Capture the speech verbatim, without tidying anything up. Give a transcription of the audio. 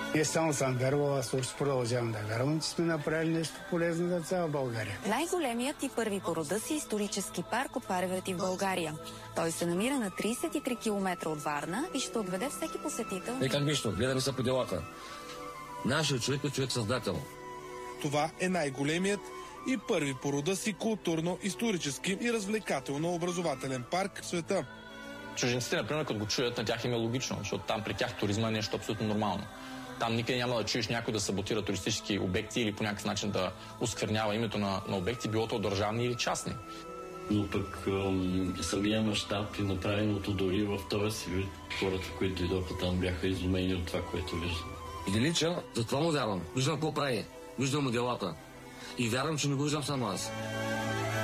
Не само съм вярвал, аз също продължавам да вярвам, че сме направили нещо полезно за цяла България. Най-големият и първи по рода си исторически парк Опаревръти в България. Той се намира на тридесет и три километра от Варна и ще отведе всеки посетител. Е, как нищо, гледаме се по делата. Нашият човек е човек-създател. Това е най-големият и първи по рода си културно-исторически и развлекателно-образователен парк в света. Чужденците, например, като го чуят, на тях им е логично, защото там при тях туризма е нещо абсолютно нормално. Там никъде няма да чуеш някой да саботира туристически обекти или по някакъв начин да осквернява името на, на обекти, било то държавни или частни. Но пък самия мащаб и направеното дори в този си вид, хората, които дойдоха там, бяха изумени от това, което виждам. Велича, затова му вярвам. Виждам какво прави. Виждам му делата. И вярвам, че не го виждам само аз.